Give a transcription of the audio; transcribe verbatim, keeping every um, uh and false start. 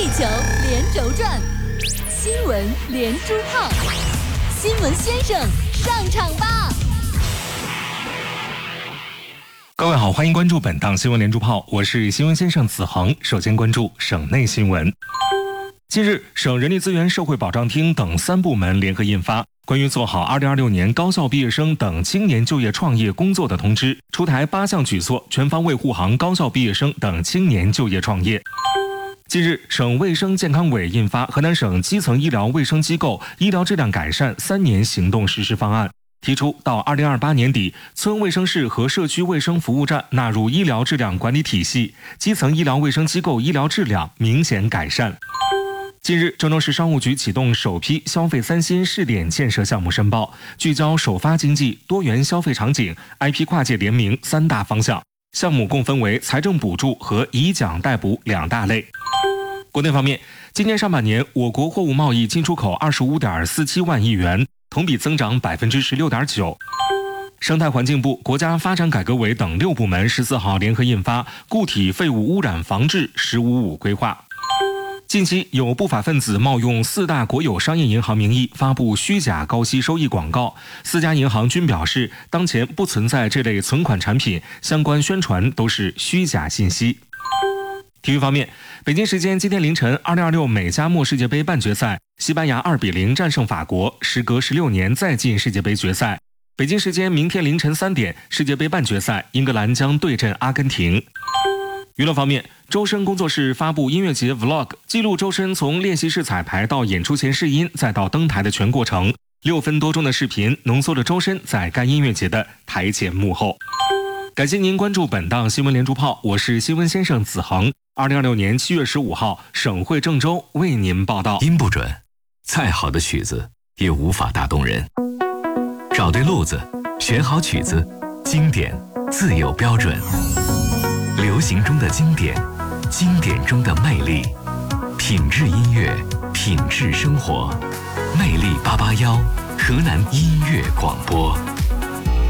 球连轴转，新闻连珠炮，新闻先生上场吧！ 各位好，欢迎关注本档新闻连珠炮，我是新闻先生子恒。首先关注省内新闻。近日，省人力资源社会保障厅等三部门联合印发关于做好二零二六年高校毕业生等青年就业创业工作的通知，出台八项举措，全方位护航高校毕业生等青年就业创业。近日，省卫生健康委印发河南省基层医疗卫生机构医疗质量改善三年行动实施方案，提出到二零二八年底，村卫生室和社区卫生服务站纳入医疗质量管理体系，基层医疗卫生机构医疗质量明显改善。近日，郑州市商务局启动首批消费三新试点建设项目申报，聚焦首发经济、多元消费场景、I P 跨界联名三大方向。项目共分为财政补助和以奖代补两大类。国内方面，今年上半年，我国货物贸易进出口二十五点四七万亿元，同比增长百分之十六点九。生态环境部、国家发展改革委等六部门十四号联合印发《固体废物污染防治“十五五”规划》。近期有不法分子冒用四大国有商业银行名义发布虚假高息收益广告，四家银行均表示，当前不存在这类存款产品，相关宣传都是虚假信息。体育方面，北京时间今天凌晨，二零二六美加墨世界杯半决赛，西班牙二比零战胜法国，时隔十六年再进世界杯决赛。北京时间明天凌晨三点，世界杯半决赛，英格兰将对阵阿根廷。娱乐方面，周深工作室发布音乐节 Vlog， 记录周深从练习室彩排到演出前试音，再到登台的全过程。六分多钟的视频浓缩了周深在该音乐节的台前幕后。感谢您关注本档新闻连珠炮，我是新闻先生子恒。二零二六年七月十五号，省会郑州为您报道。 音不准，再好的曲子也无法打动人。找对路子，选好曲子，经典自有标准。流行中的经典，经典中的魅力，品质音乐，品质生活。魅力八八幺，河南音乐广播。